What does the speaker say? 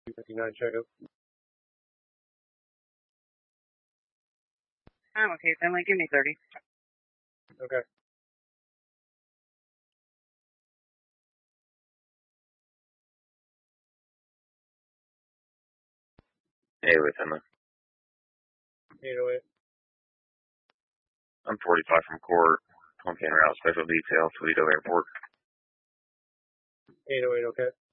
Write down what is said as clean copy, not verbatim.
59 checkup. I'm okay, Finley. Give me 30. Okay. Hey, Finley. 808. I'm 45 from court. Pumpkin route, special detail, Toledo Airport. 808, okay.